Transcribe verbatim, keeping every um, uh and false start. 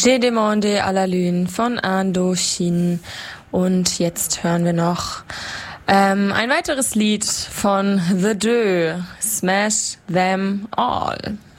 J'ai demandé à la Lune von Indochine. Und jetzt hören wir noch ähm, ein weiteres Lied von The Deux, Smash Them All.